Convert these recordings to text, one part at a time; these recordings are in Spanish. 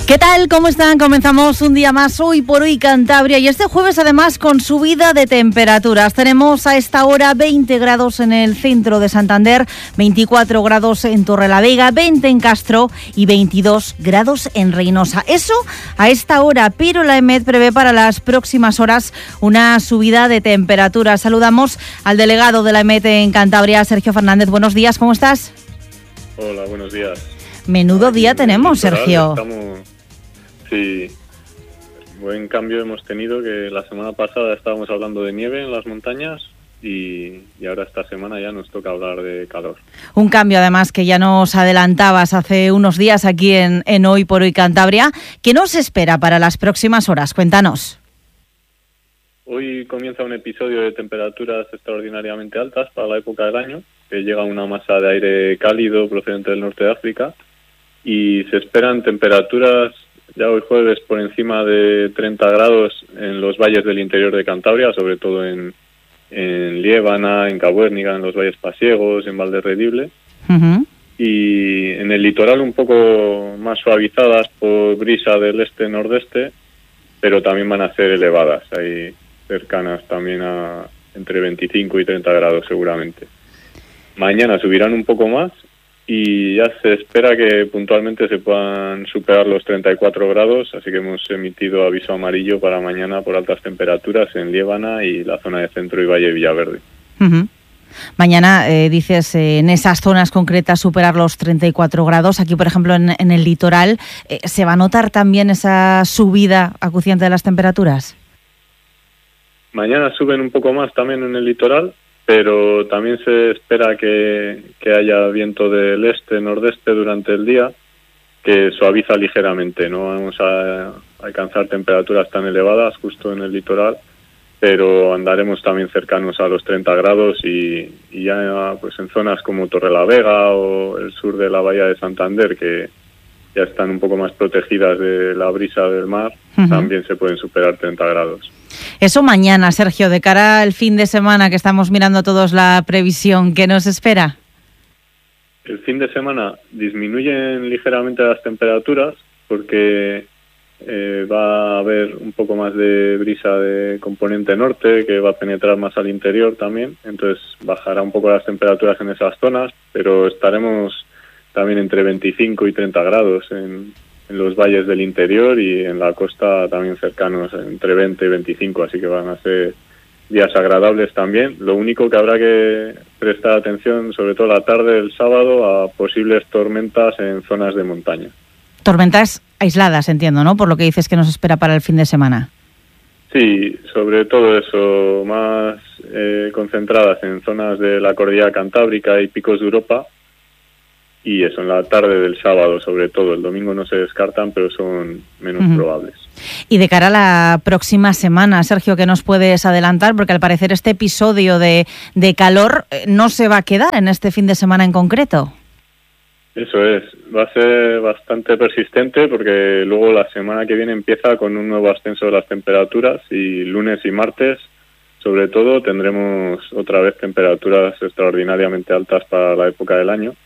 ¿Qué tal? ¿Cómo están? Comenzamos un día más Hoy por Hoy Cantabria y este jueves además con subida de temperaturas. Tenemos a esta hora 20 grados en el centro de Santander, 24 grados en Torrelavega, 20 en Castro y 22 grados en Reynosa. Eso a esta hora, pero la EMET prevé para las próximas horas una subida de temperaturas. Saludamos al delegado de la EMET en Cantabria, Sergio Fernández. Buenos días, ¿cómo estás? Hola, buenos días. Menudo día tenemos, Sergio. Sí, buen cambio hemos tenido, que la semana pasada estábamos hablando de nieve en las montañas y ahora esta semana ya nos toca hablar de calor. Un cambio además que ya nos adelantabas hace unos días aquí en Hoy por Hoy Cantabria. ¿Qué nos espera para las próximas horas? Cuéntanos. Hoy comienza un episodio de temperaturas extraordinariamente altas para la época del año, que llega una masa de aire cálido procedente del norte de África y se esperan temperaturas ya hoy jueves por encima de 30 grados en los valles del interior de Cantabria, sobre todo en Liébana, en Cabuérniga, en los valles pasiegos, en Valderredible. Uh-huh. Y en el litoral un poco más suavizadas por brisa del este-nordeste, pero también van a ser elevadas, ahí cercanas también a entre 25 y 30 grados seguramente. Mañana subirán un poco más y ya se espera que puntualmente se puedan superar los 34 grados, así que hemos emitido aviso amarillo para mañana por altas temperaturas en Liébana y la zona de Centro y Valle Villaverde. Uh-huh. Mañana, dices, en esas zonas concretas superar los 34 grados. Aquí, por ejemplo, en el litoral, ¿se va a notar también esa subida acuciante de las temperaturas? Mañana suben un poco más también en el litoral, pero también se espera que haya viento del este-nordeste durante el día, que suaviza ligeramente. No vamos a alcanzar temperaturas tan elevadas justo en el litoral, pero andaremos también cercanos a los 30 grados y ya pues en zonas como Torrelavega o el sur de la bahía de Santander, que ya están un poco más protegidas de la brisa del mar, uh-huh, también se pueden superar 30 grados. Eso mañana, Sergio, de cara al fin de semana que estamos mirando todos la previsión, ¿qué nos espera? El fin de semana disminuyen ligeramente las temperaturas porque va a haber un poco más de brisa de componente norte que va a penetrar más al interior también, entonces bajará un poco las temperaturas en esas zonas, pero estaremos también entre 25 y 30 grados en los valles del interior y en la costa también cercanos entre 20 y 25, así que van a ser días agradables también. Lo único que habrá que prestar atención, sobre todo la tarde del sábado, a posibles tormentas en zonas de montaña. Tormentas aisladas, entiendo, ¿no? Por lo que dices que nos espera para el fin de semana. Sí, sobre todo eso, más concentradas en zonas de la cordillera cantábrica y picos de Europa. Y eso, en la tarde del sábado, sobre todo. El domingo no se descartan, pero son menos uh-huh probables. Y de cara a la próxima semana, Sergio, ¿qué nos puedes adelantar? Porque al parecer este episodio de calor no se va a quedar en este fin de semana en concreto. Eso es. Va a ser bastante persistente porque luego la semana que viene empieza con un nuevo ascenso de las temperaturas y lunes y martes, sobre todo, tendremos otra vez temperaturas extraordinariamente altas para la época del año.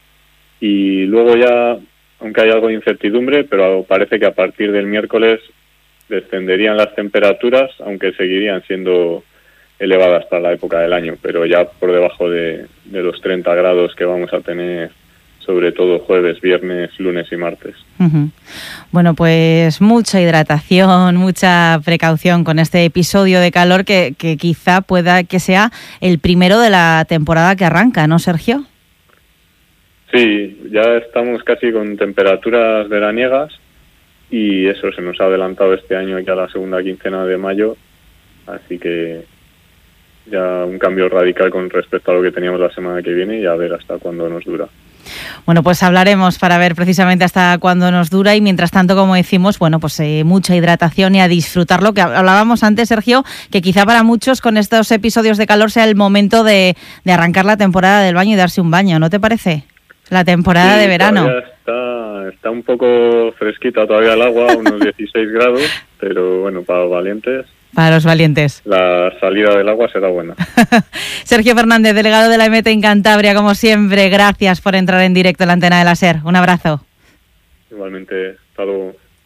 Y luego ya, aunque hay algo de incertidumbre, pero parece que a partir del miércoles descenderían las temperaturas, aunque seguirían siendo elevadas para la época del año, pero ya por debajo de los 30 grados que vamos a tener, sobre todo jueves, viernes, lunes y martes. Uh-huh. Bueno, pues mucha hidratación, mucha precaución con este episodio de calor que quizá pueda que sea el primero de la temporada que arranca, ¿no, Sergio? Sí, ya estamos casi con temperaturas veraniegas y eso se nos ha adelantado este año ya a la segunda quincena de mayo, así que ya un cambio radical con respecto a lo que teníamos la semana que viene y a ver hasta cuándo nos dura. Bueno, pues hablaremos para ver precisamente hasta cuándo nos dura y mientras tanto, como decimos, bueno, pues mucha hidratación y a disfrutarlo, que hablábamos antes, Sergio, que quizá para muchos con estos episodios de calor sea el momento de arrancar la temporada del baño y darse un baño, ¿no te parece? La temporada de verano. Está un poco fresquita todavía el agua, unos 16 grados, pero bueno, para los valientes. Para los valientes. La salida del agua será buena. Sergio Fernández, delegado de la EMET en Cantabria, como siempre, gracias por entrar en directo en la antena de la SER. Un abrazo. Igualmente, hasta luego.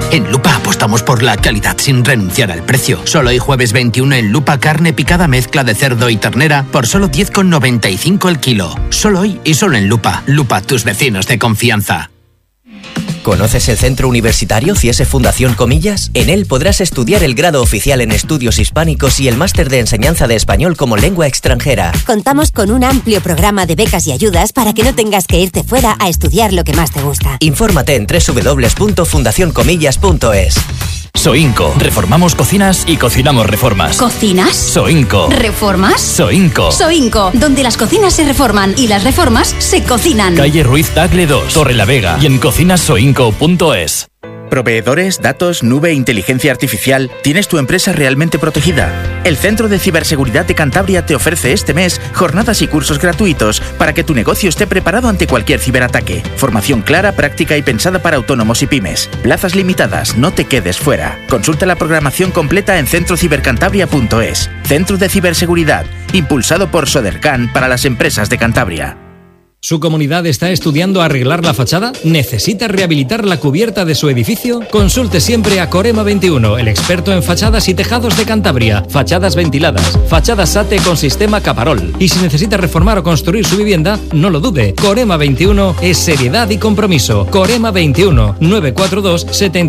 En Lupa apostamos por la calidad sin renunciar al precio. Solo hoy jueves 21 en Lupa carne picada mezcla de cerdo y ternera por solo 10,95 el kilo. Solo hoy y solo en Lupa. Lupa, tus vecinos de confianza. ¿Conoces el Centro Universitario CIESE Fundación Comillas? En él podrás estudiar el grado oficial en estudios hispánicos y el máster de enseñanza de español como lengua extranjera. Contamos con un amplio programa de becas y ayudas para que no tengas que irte fuera a estudiar lo que más te gusta. Infórmate en www.fundacioncomillas.es. Soinco. Reformamos cocinas y cocinamos reformas. ¿Cocinas? Soinco. ¿Reformas? Soinco. Soinco, donde las cocinas se reforman y las reformas se cocinan. Calle Ruiz Tagle 2, Torre la Vega y en cocinasoinco.es. ¿Proveedores, datos, nube, inteligencia artificial? ¿Tienes tu empresa realmente protegida? El Centro de Ciberseguridad de Cantabria te ofrece este mes jornadas y cursos gratuitos para que tu negocio esté preparado ante cualquier ciberataque. Formación clara, práctica y pensada para autónomos y pymes. Plazas limitadas, no te quedes fuera. Consulta la programación completa en centrocibercantabria.es. Centro de Ciberseguridad, impulsado por Sodercan para las empresas de Cantabria. ¿Su comunidad está estudiando arreglar la fachada? ¿Necesita rehabilitar la cubierta de su edificio? Consulte siempre a Corema 21, el experto en fachadas y tejados de Cantabria. Fachadas ventiladas, fachadas SATE con sistema Caparol. Y si necesita reformar o construir su vivienda, no lo dude. Corema 21 es seriedad y compromiso. Corema 21 942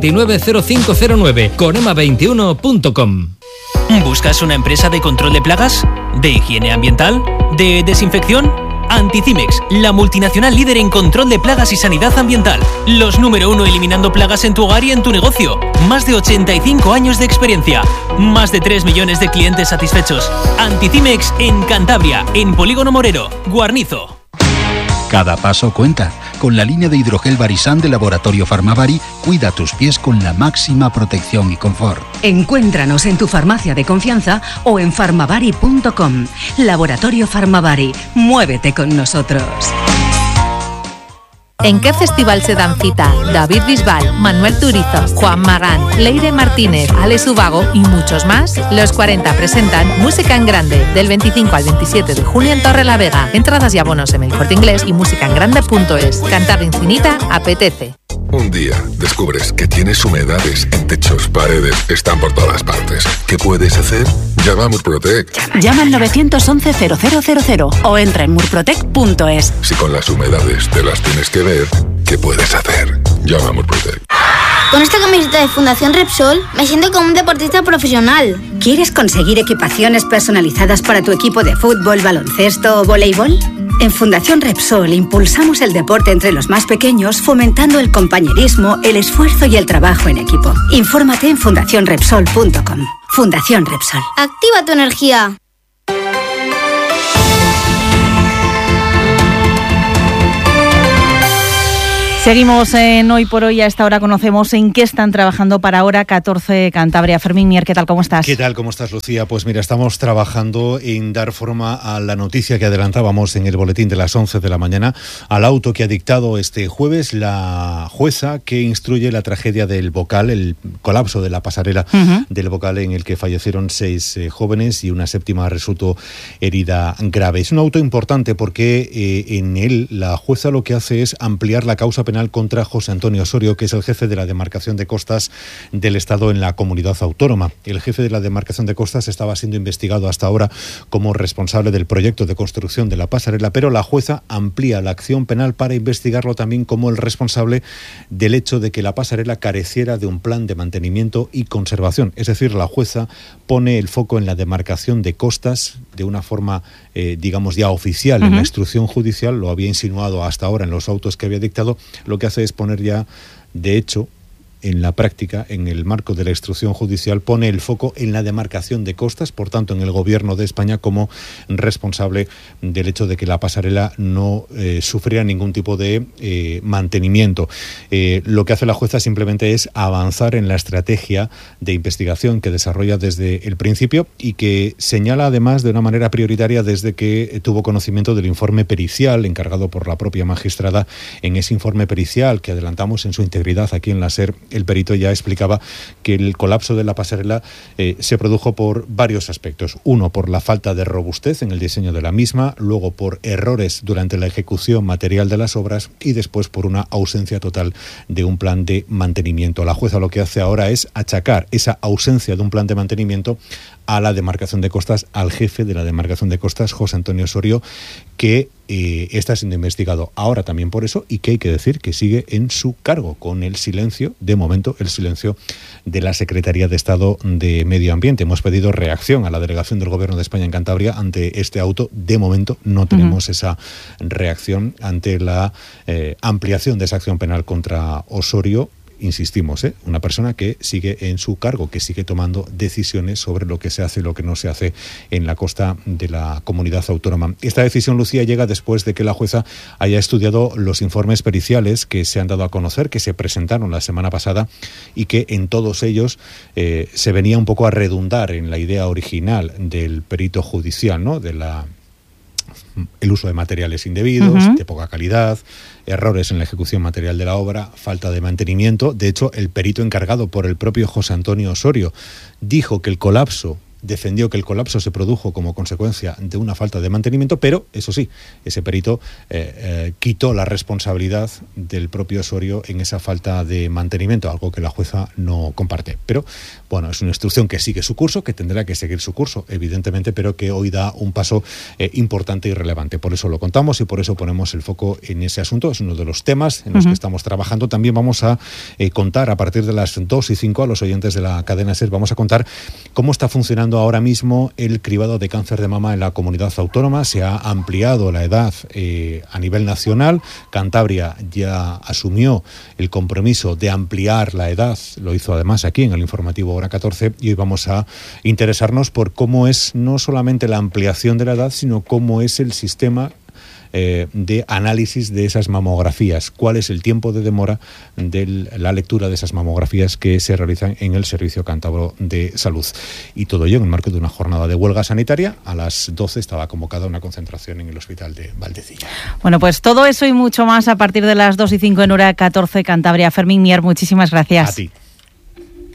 790509. Corema21.com. ¿Buscas una empresa de control de plagas? ¿De higiene ambiental? ¿De desinfección? Anticimex, la multinacional líder en control de plagas y sanidad ambiental. Los número 1 eliminando plagas en tu hogar y en tu negocio. Más de 85 años de experiencia. Más de 3 millones de clientes satisfechos. Anticimex en Cantabria, en Polígono Morero, Guarnizo. Cada paso cuenta. Con la línea de hidrogel Barisan de Laboratorio Farmavari, cuida tus pies con la máxima protección y confort. Encuéntranos en tu farmacia de confianza o en farmavari.com. Laboratorio Farmavari, muévete con nosotros. ¿En qué festival se dan cita David Bisbal, Manuel Turizo, Juan Magán, Leire Martínez, Alex Ubago y muchos más? Los 40 presentan Música en Grande del 25 al 27 de junio en Torre la Vega. Entradas y abonos en El Corte Inglés y musicaengrande.es. Cantar infinita apetece. Un día descubres que tienes humedades en techos, paredes, están por todas partes. ¿Qué puedes hacer? Llama a Murprotec. Llama al 911 0000 o entra en murprotec.es. Si con las humedades te las tienes que ver, ¿qué puedes hacer? Llama a Murprotec. Con esta camiseta de Fundación Repsol me siento como un deportista profesional. ¿Quieres conseguir equipaciones personalizadas para tu equipo de fútbol, baloncesto o voleibol? En Fundación Repsol impulsamos el deporte entre los más pequeños, fomentando el compañerismo, el esfuerzo y el trabajo en equipo. Infórmate en fundacionrepsol.com. Fundación Repsol. Activa tu energía. Seguimos en Hoy por Hoy. A esta hora conocemos en qué están trabajando para Hora 14 Cantabria. Fermín Mier, ¿qué tal? ¿Cómo estás? ¿Qué tal? ¿Cómo estás, Lucía? Pues mira, estamos trabajando en dar forma a la noticia que adelantábamos en el boletín de las 11 de la mañana, al auto que ha dictado este jueves la jueza que instruye la tragedia del Bocal, el colapso de la pasarela del Bocal en el que fallecieron 6 jóvenes y una 7ª resultó herida grave. Es un auto importante porque en él la jueza lo que hace es ampliar la causa penal contra José Antonio Osorio, que es el jefe de la demarcación de costas del Estado en la comunidad autónoma. El jefe de la demarcación de costas estaba siendo investigado hasta ahora como responsable del proyecto de construcción de la pasarela, pero la jueza amplía la acción penal para investigarlo también como el responsable del hecho de que la pasarela careciera de un plan de mantenimiento y conservación. Es decir, la jueza pone el foco en la demarcación de costas de una forma, digamos, ya oficial en la instrucción judicial. Lo había insinuado hasta ahora en los autos que había dictado. Lo que hace es poner ya, de hecho, en la práctica, en el marco de la instrucción judicial, pone el foco en la demarcación de costas, por tanto en el Gobierno de España como responsable del hecho de que la pasarela no sufriera ningún tipo de mantenimiento. Lo que hace la jueza simplemente es avanzar en la estrategia de investigación que desarrolla desde el principio y que señala además de una manera prioritaria desde que tuvo conocimiento del informe pericial encargado por la propia magistrada. En ese informe pericial que adelantamos en su integridad aquí en la SER, el perito ya explicaba que el colapso de la pasarela se produjo por varios aspectos. Uno, por la falta de robustez en el diseño de la misma, luego por errores durante la ejecución material de las obras y después por una ausencia total de un plan de mantenimiento. La jueza lo que hace ahora es achacar esa ausencia de un plan de mantenimiento a la demarcación de costas, al jefe de la demarcación de costas, José Antonio Osorio, que está siendo investigado ahora también por eso y que hay que decir que sigue en su cargo, con el silencio, de momento, el silencio de la Secretaría de Estado de Medio Ambiente. Hemos pedido reacción a la delegación del Gobierno de España en Cantabria ante este auto. De momento no tenemos esa reacción ante la ampliación de esa acción penal contra Osorio. Insistimos, una persona que sigue en su cargo, que sigue tomando decisiones sobre lo que se hace y lo que no se hace en la costa de la comunidad autónoma. Esta decisión, Lucía, llega después de que la jueza haya estudiado los informes periciales que se han dado a conocer, que se presentaron la semana pasada y que en todos ellos se venía un poco a redundar en la idea original del perito judicial, ¿no? De el uso de materiales indebidos, de poca calidad, errores en la ejecución material de la obra, falta de mantenimiento. De hecho, el perito encargado por el propio José Antonio Osorio dijo que defendió que el colapso se produjo como consecuencia de una falta de mantenimiento, pero, eso sí, ese perito quitó la responsabilidad del propio Osorio en esa falta de mantenimiento, algo que la jueza no comparte. Pero, bueno, es una instrucción que sigue su curso, que tendrá que seguir su curso, evidentemente, pero que hoy da un paso importante y relevante. Por eso lo contamos y por eso ponemos el foco en ese asunto. Es uno de los temas en los que estamos trabajando. También vamos a contar a partir de las 2:05 a los oyentes de la cadena SER, vamos a contar cómo está funcionando ahora mismo el cribado de cáncer de mama en la comunidad autónoma. Se ha ampliado la edad a nivel nacional. Cantabria ya asumió el compromiso de ampliar la edad, lo hizo además aquí en el informativo Hora 14, y hoy vamos a interesarnos por cómo es no solamente la ampliación de la edad, sino cómo es el sistema de análisis de esas mamografías, cuál es el tiempo de demora de la lectura de esas mamografías que se realizan en el Servicio Cántabro de Salud. Y todo ello en el marco de una jornada de huelga sanitaria. A las 12 estaba convocada una concentración en el Hospital de Valdecilla. Bueno, pues todo eso y mucho más a partir de las 2:05 en Hora 14 Cantabria. Fermín Mier, muchísimas gracias. A ti.